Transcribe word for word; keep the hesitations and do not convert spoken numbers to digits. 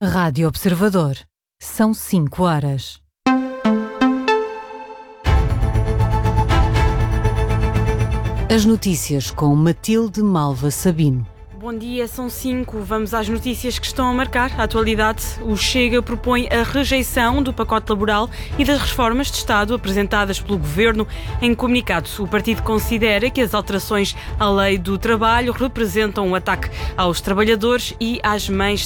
Rádio Observador. São cinco horas. As notícias com Matilde Malva Sabino. Bom dia, são cinco. Vamos às notícias que estão a marcar a atualidade. O Chega propõe a rejeição do pacote laboral e das reformas de Estado apresentadas pelo Governo. Em comunicado, o partido considera que as alterações à lei do trabalho representam um ataque aos trabalhadores e às mães